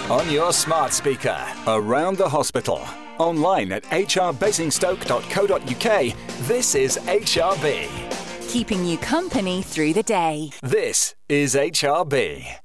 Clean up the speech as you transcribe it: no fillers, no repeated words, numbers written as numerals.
On your smart speaker, around the hospital, online at hrbasingstoke.co.uk, this is HRB. Keeping you company through the day. This is HRB.